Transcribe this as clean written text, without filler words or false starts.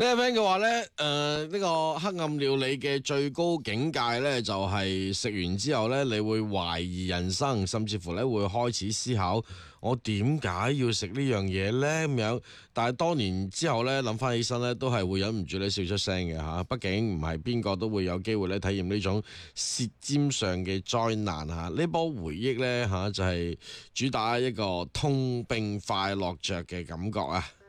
呢個 friend 嘅話咧，呢個黑暗料理嘅最高境界咧，就係食完之後咧，你會懷疑人生，甚至乎咧會開始思考，我點解要食呢樣嘢咧咁樣？但係多年之後咧，諗翻起身咧，都係會忍唔住咧笑出聲嘅吓。畢竟唔係邊個都會有機會咧體驗呢種舌尖上嘅災難吓。呢波回憶咧吓，就係主打一個痛並快樂着嘅感覺啊！